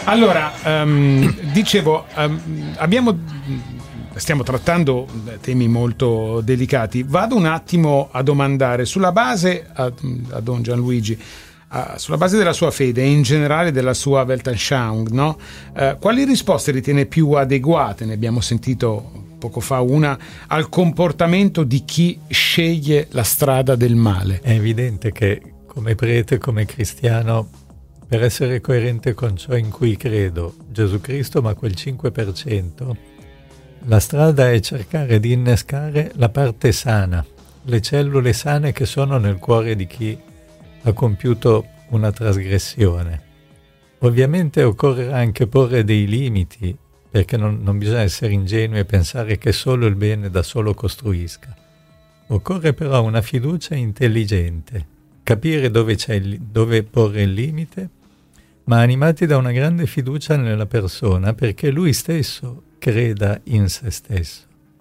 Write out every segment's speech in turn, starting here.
Allora, dicevo, stiamo trattando temi molto delicati. Vado un attimo a domandare sulla base a Don Gianluigi, sulla base della sua fede e in generale della sua Weltanschauung, no? Quali risposte ritiene più adeguate? Ne abbiamo sentito poco fa una, al comportamento di chi sceglie la strada del male. È evidente che come prete, come cristiano, per essere coerente con ciò in cui credo, Gesù Cristo, ma quel 5%, la strada è cercare di innescare la parte sana, le cellule sane che sono nel cuore di chi ha compiuto una trasgressione. Ovviamente occorrerà anche porre dei limiti, perché non bisogna essere ingenui e pensare che solo il bene da solo costruisca. Occorre però una fiducia intelligente, capire dove porre il limite, ma animati da una grande fiducia nella persona, perché lui stesso creda in se stesso.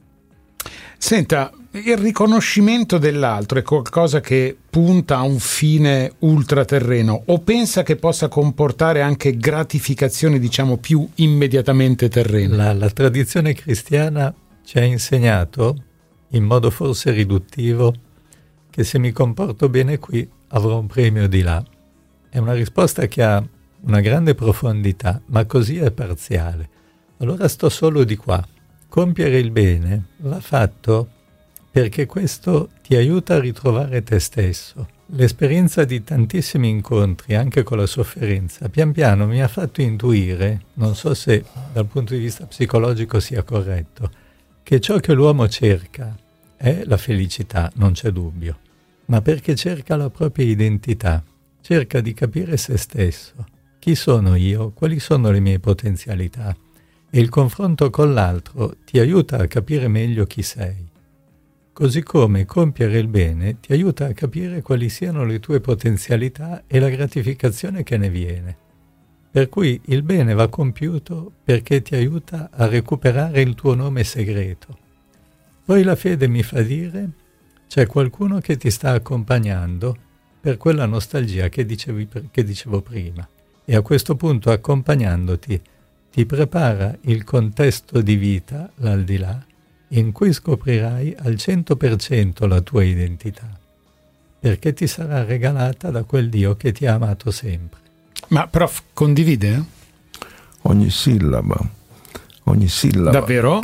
Senta, il riconoscimento dell'altro è qualcosa che punta a un fine ultraterreno o pensa che possa comportare anche gratificazioni, diciamo, più immediatamente terrene? La tradizione cristiana ci ha insegnato, in modo forse riduttivo, che se mi comporto bene qui avrò un premio di là. È una risposta che ha una grande profondità, ma così è parziale. Allora sto solo di qua. Compiere il bene va fatto perché questo ti aiuta a ritrovare te stesso. L'esperienza di tantissimi incontri, anche con la sofferenza, pian piano mi ha fatto intuire, non so se dal punto di vista psicologico sia corretto, che ciò che l'uomo cerca è la felicità, non c'è dubbio, ma perché cerca la propria identità, cerca di capire se stesso. Chi sono io? Quali sono le mie potenzialità? E il confronto con l'altro ti aiuta a capire meglio chi sei. Così come compiere il bene ti aiuta a capire quali siano le tue potenzialità e la gratificazione che ne viene. Per cui il bene va compiuto perché ti aiuta a recuperare il tuo nome segreto. Poi la fede mi fa dire: c'è qualcuno che ti sta accompagnando per quella nostalgia che dicevo prima. E a questo punto, accompagnandoti, ti prepara il contesto di vita, l'aldilà, in cui scoprirai al 100% la tua identità, perché ti sarà regalata da quel Dio che ti ha amato sempre. Ma prof, condivide? Ogni sillaba. Davvero?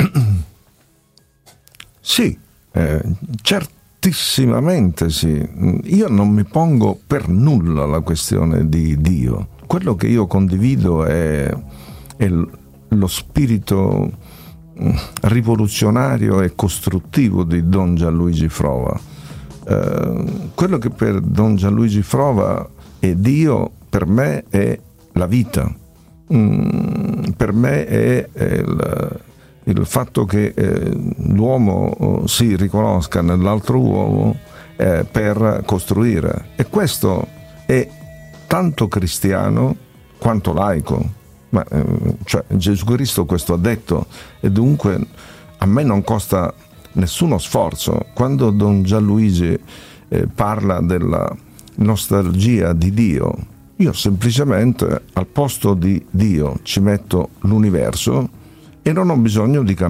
Sì, certissimamente sì. Io non mi pongo per nulla la questione di Dio. Quello che io condivido è lo spirito rivoluzionario e costruttivo di Don Gianluigi Frova. Quello che per Don Gianluigi Frova è Dio, per me è la vita. Per me è il fatto che l'uomo si riconosca nell'altro uomo per costruire. E questo è tanto cristiano quanto laico. Ma cioè, Gesù Cristo questo ha detto, e dunque a me non costa nessuno sforzo. Quando Don Gianluigi parla della nostalgia di Dio, io semplicemente al posto di Dio ci metto l'universo e non ho bisogno di cambiare